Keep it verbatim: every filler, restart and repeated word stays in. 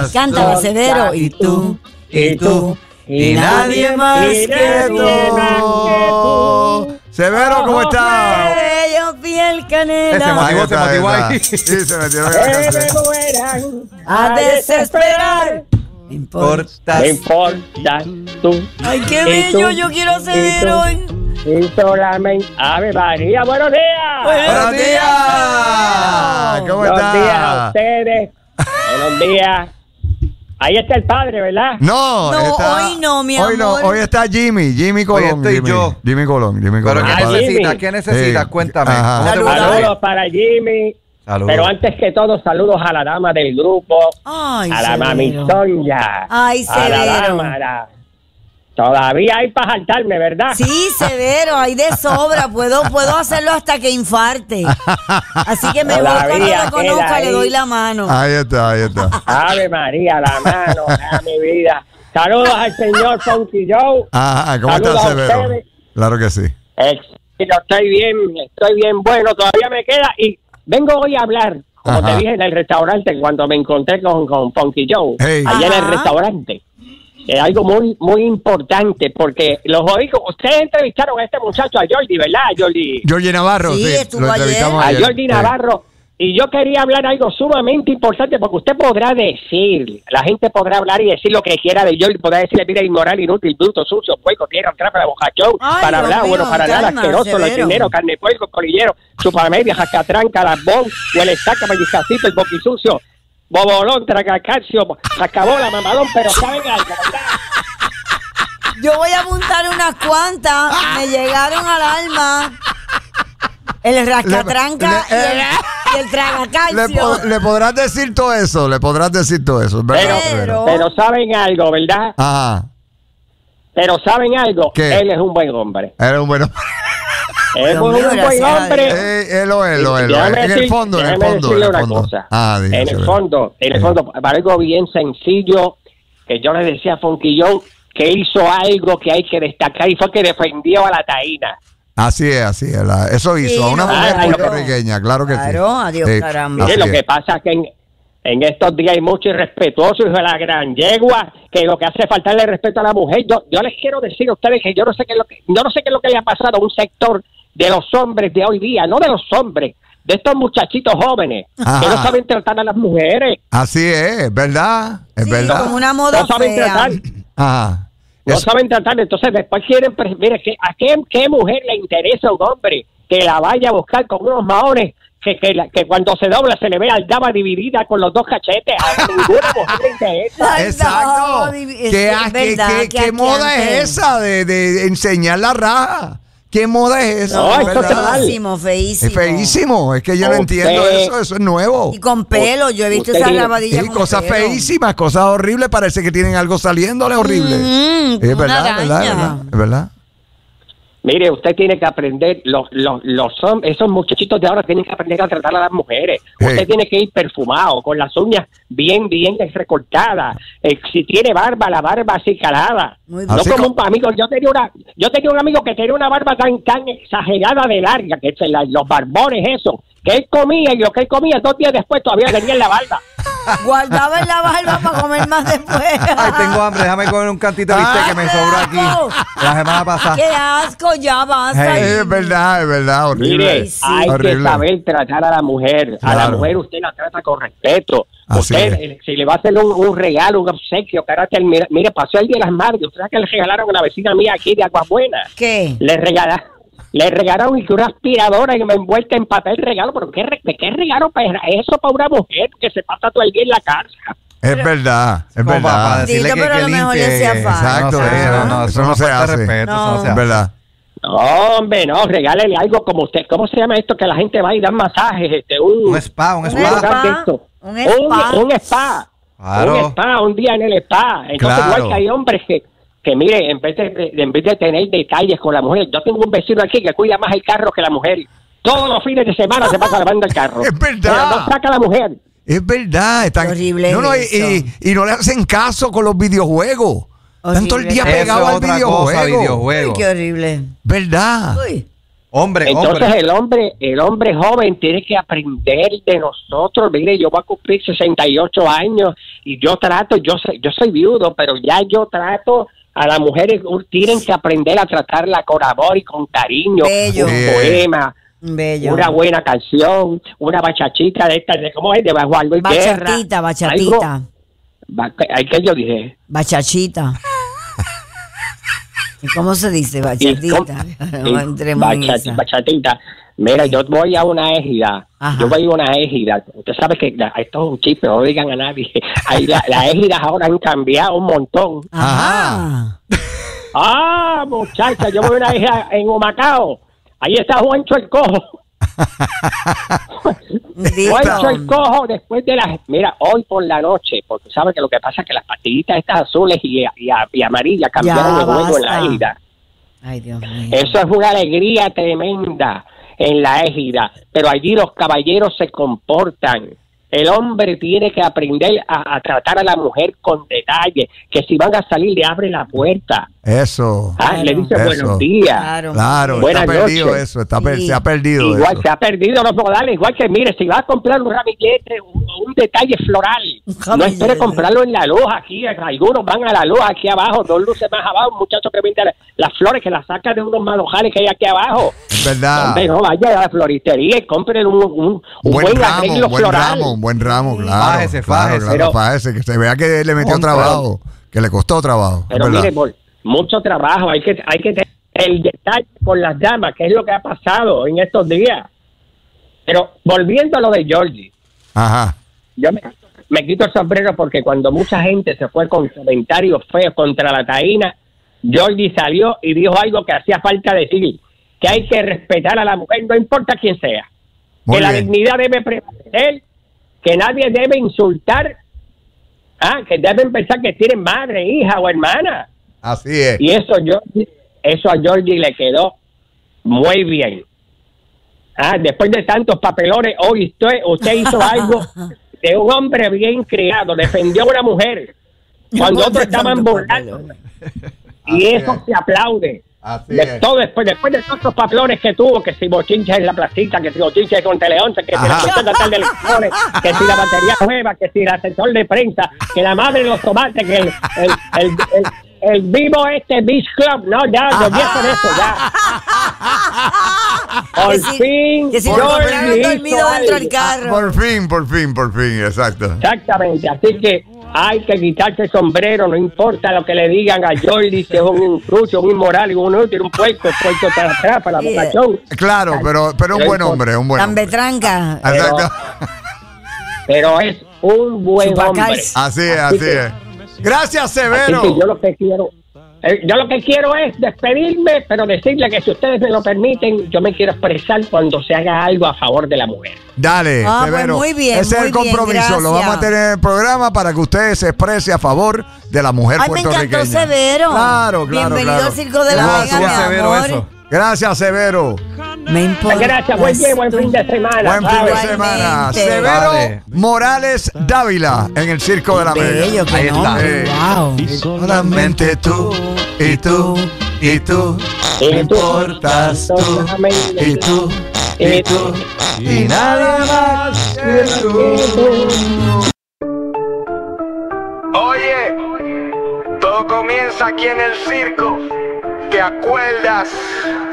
más. Cántala, Severo. Y tú, y tú, y nadie más que tú. Severo, ¿cómo estás? Yo piel canela. Se motivó, se motivó ahí. Sí, se metió en A desesperar. No importa. No importa tú. Ay, qué bello, yo quiero ser hoy. Y solamente. Ave María, buenos días. ¡Buenos días! ¿Cómo Buenos estás? días a ustedes. Buenos días. Ahí está el padre, ¿verdad? No, No, está- hoy no, mi Hoy no, amor. hoy está Jimmy, Jimmy Colón. estoy Jimmy, yo. Jimmy Colón, Jimmy Pero Colón. ¿qué Ah, Padre. necesitas? Jimmy. ¿Qué necesitas? Sí. Cuéntame. Ajá. ¿Cómo te Saludos. puedo ayudar? Saludos para Jimmy. Saludos. Pero antes que todo, saludos a la dama del grupo. Ay, a la Severo. mami Sonia. Ay, a la Severo. dama. la- Todavía hay para saltarme, ¿verdad? Sí, Severo, hay de sobra. Puedo, puedo hacerlo hasta que infarte. Así que me voy Todavía cuando la queda conozca, le ahí. doy la mano. Ahí está, ahí está. Ave María, la mano, a mi vida. Saludos al señor Funky Joe. Ajá, ¿cómo Saludos estás, a Severo? ustedes. Claro que sí. Éxito, estoy bien, estoy bien bueno, todavía me queda. Y vengo hoy a hablar, como Ajá. te dije en el restaurante, cuando me encontré con, con Funky Joe, Hey. allá en el Ajá. restaurante. Es algo muy muy importante, porque los oigo, ustedes entrevistaron a este muchacho, a Jordi, ¿verdad? A Jordi, Georgie Navarro, Sí, sí. estuvo lo ayer. entrevistamos a ayer. Jordi Sí. Navarro. Y yo quería hablar algo sumamente importante, porque usted podrá decir, la gente podrá hablar y decir lo que quiera de Jordi, podrá decirle, mira, inmoral, inútil, bruto, sucio, puerco, tierra, trampa, bocachón, Ay, para Dios hablar, mío, bueno, para nada, calma, asqueroso, Severo. lechonero, carne puerco, colillero, chupamedia, jacatranca, lambón, huele estaca, pellizcacito, el boquisucio, bobolón, tragacacio, sacabola, mamalón, pero saben algo, ¿verdad? Yo voy a apuntar unas cuantas. Me llegaron al alma. El rascatranca Le- le- y el, y el Le, tragacalcio. po- le podrás decir todo eso, le podrás decir todo eso. ¿Verdad, Pero, Severo? pero saben algo, ¿verdad? Ajá. Pero saben algo, ¿Qué? él es un buen hombre. Era un bueno. Es Dios un, mío, un buen gracias a hombre. Dios. Eh, él lo es, lo es, lo es. Déjame En el decir- fondo, en el déjame fondo. decirle En el una fondo. cosa. Ah, diga, en el Severo. fondo, en el Sí. fondo, para algo bien sencillo, que yo le decía a Funky Joe que hizo algo que hay que destacar y fue que defendió a la taína. Así es, así es. la- eso hizo Sí, a una no, mujer claro. puertorriqueña, claro que sí. Claro, adiós, Sí, caramba. así Mire, lo es. que pasa es que en, en estos días hay mucho irrespetuoso, hijo de la gran yegua, que lo que hace es faltarle respeto a la mujer. Yo, yo les quiero decir a ustedes que yo no sé qué es lo que, yo no sé qué es lo que le ha pasado a un sector de los hombres de hoy día, no de los hombres, de estos muchachitos jóvenes, Ajá. que no saben tratar a las mujeres. Así es, es verdad, es Sí, verdad. como una moda No saben fea. tratar. Ajá. No Eso- saben tratar, entonces después quieren, pre- mire, que, ¿a qué, qué mujer le interesa a un hombre que la vaya a buscar con unos maones que, que, la- que cuando se dobla se le ve al dama dividida con los dos cachetes? A ninguna mujer le interesa. Ay, Exacto. no, es- ¿Qué, es ah, qué- verdad qué- que qué aquí moda antes- es esa de, de enseñar la raja? ¿Qué moda es esa? No, Es esto verdad. está mal. Feísimo, feísimo. Es feísimo, es que yo no Usted- entiendo eso, eso es nuevo. Y con pelo, yo he visto Usted esas tiene- rabadillas Sí, con cosas pelo. feísimas, cosas horribles, parece que tienen algo saliéndole horrible. Mm, es una verdad, es verdad, es araña. verdad, es verdad. Mire, usted tiene que aprender, los, los, los hom- esos muchachitos de ahora tienen que aprender a tratar a las mujeres. Sí. Usted tiene que ir perfumado, con las uñas bien, bien recortadas. Eh, si tiene barba, la barba así calada. Muy No bien. Así como co- un amigo, yo tenía una, yo tenía un amigo que tenía una barba tan, tan exagerada de larga, que se la- los barbones eso, que él comía y lo que él comía dos días después todavía tenía en la barba. Guardaba en la barba para comer más después. Ay, tengo hambre, déjame comer un cantito de bistec que me sobró aquí la semana pasada. ¡Qué asco! Ya basta. Hey. Es verdad, es verdad, horrible. Mire, sí. hay Horrible. que saber tratar a la mujer. A la Claro. mujer usted la trata con respeto. Así Usted, es. eh, si le va a hacer un, un regalo, un obsequio, carácter, mire, mire, pasó el Día de las Madres. Usted sabe que le regalaron a una vecina mía aquí de Aguabuena. ¿Qué? Le regalaron, le regalaron y que una aspiradora y me envuelta en papel regalo. ¿Pero qué, re- de qué regalo para eso para una mujer que se pasa todo el día en la casa? Es verdad, es Como para verdad. decirle Dito, que, pero que a lo mejor le limpie. hacía falta. Exacto, no, sé, eso, no, no, eso eso no no se falta hace. respeto, eso no No. se Es hace. verdad. No, hombre, no, regálele algo como usted. ¿Cómo se llama esto? Que la gente va y da masajes. Este, un, Un spa, un Un spa. lugar de spa, esto. un spa. Un, un spa. Claro. Un spa, un día en el spa. Entonces, Claro. igual que hay hombres que, que mire, en vez, de, en vez de tener detalles con la mujer, yo tengo un vecino aquí que cuida más el carro que la mujer. Todos los fines de semana se pasa lavando el carro. Es verdad. Pero no saca a la mujer. Es verdad. Están, Qué horrible no, no, es y, eso. y, y no le hacen caso con los videojuegos. Están todo el día Horrible. Eso pegados es al otra videojuego. cosa, Ay, videojuego. qué horrible. ¿Verdad? Uy. Hombre, Entonces hombre. el hombre, el hombre joven tiene que aprender de nosotros. Mire, yo voy a cumplir sesenta y ocho años y yo trato, yo soy, yo soy viudo, pero ya yo trato a las mujeres, tienen que aprender a tratarla con amor y con cariño. Bello. Un Bien. poema, Bello. una buena canción, una bachachita de estas, de cómo es, de Juan Luis Guerra. Bachatita, bachatita. Algo- ba- ¿Ay, qué yo dije? Bachachita. ¿Y cómo se dice? Y Bachatita. com- No y entremos en bachat- esa. bachatita. Mira, yo voy a una égida. Ajá. Yo voy a una égida. Usted sabe que la- esto es un chiste, no lo digan a nadie. Ahí la- las égidas ahora han cambiado un montón. Ajá. Ah, muchacha, yo voy a una égida en Humacao. Ahí está Juancho el Cojo. Juancho el Dito. Cojo después de las... Mira, hoy por la noche, porque sabes que lo que pasa es que las pastillitas estas azules y, y, y amarillas cambiaron Ya, el juego en la basta. égida. Ay, Dios mío. Eso es una alegría tremenda en la égida, pero allí los caballeros se comportan. El hombre tiene que aprender a, a tratar a la mujer con detalle, que si van a salir le abre la puerta. Eso. Ah, Claro. le dice Eso. buenos días. Claro. Claro, Buenas está perdido noches. eso, está per- Sí. se ha perdido Igual eso. se ha perdido los modales, igual que mire, si vas a comprar un ramillete, un, un detalle floral, Un no ramillete. espere comprarlo en la luz aquí, algunos van a la luz aquí abajo, dos luces más abajo, un muchacho que vende la- las flores que las saca de unos manojales que hay aquí abajo. ¿Verdad? Hombre, no vaya a la floristería y compren un, un, un buen, buen ramo, arreglo buen floral. ramo, un buen ramo, claro. Fájese, claro, fájese. claro, Pero- fájese, que se vea que le metió Hombre. trabajo, que le costó trabajo. Pero es mire, verdad. por mucho trabajo, hay que hay que tener el detalle con las damas, que es lo que ha pasado en estos días. Pero volviendo a lo de Georgie, Ajá. yo me, me quito el sombrero porque cuando mucha gente se fue con comentarios feos contra la taína, Georgie salió y dijo algo que hacía falta decir, que hay que respetar a la mujer, no importa quién sea, Muy que la bien. dignidad debe prevalecer, que nadie debe insultar, ah, que deben pensar que tienen madre, hija o hermana. Así es. Y eso yo eso a Georgie le quedó muy bien. Ah, después de tantos papelones, hoy usted, usted hizo algo de un hombre bien criado, defendió a una mujer cuando otros estaban burlando. Y Así eso es. se aplaude. Así De es. todo después, después de todos los papelones que tuvo, que si bochincha en la placita, que si bochincha con Teleonce, que si la Ajá. cuestión total de elecciones, que si la batería nueva, que si el asesor de prensa, que la madre de los tomates, que el, el, el, el, el vivo este Beach Club, no, ya, yo vi con eso, ya. Por Que si- fin, que si lo Georgie compraron hizo dormido dentro del algo. carro. Por fin, por fin, por fin, exacto. Exactamente, así que hay que quitarse el sombrero, no importa lo que le digan a Jordi, si es un intruso, un inmoral, un inútil, un puerco, puerco te atrapa la Yeah. vocación. Claro, pero, pero un buen hombre, un buen Tan hombre. betranca. Exacto. Pero es un buen Chupacabras. hombre. Así es, así que- es. Gracias, Así Severo. que yo lo que quiero, eh, yo lo que quiero es despedirme, pero decirle que si ustedes me lo permiten, yo me quiero expresar cuando se haga algo a favor de la mujer. Dale, Ah, pues Severo. muy bien, Ese muy es el bien, compromiso. Lo gracias. vamos a tener en el programa para que usted se exprese a favor de la mujer Ay, me puertorriqueña. encantó Severo. Claro, claro, Bienvenido claro. al Circo de la Estuvo- Vega, estuvo mi severo amor. eso. Gracias, Severo. Me importa. Gracias, buen día, buen fin de semana. Buen fin de ¿sabes? semana. Igualmente. Severo Vale. Morales Dávila en el Circo de la Vega. Bello, qué Ahí está. nombre. Eh. Wow. Solamente tú y tú y tú. Y Me tú, importas tú solamente y tú y tú y nadie más que tú. Oye, todo comienza aquí en el circo. ¿Te acuerdas?